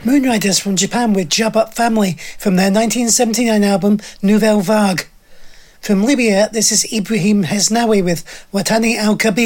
Moonriders from Japan with Jub Up Family from their 1979 album Nouvelle Vague. From Libya, this is Ibrahim Hesnawi with Watani Al-Kabir.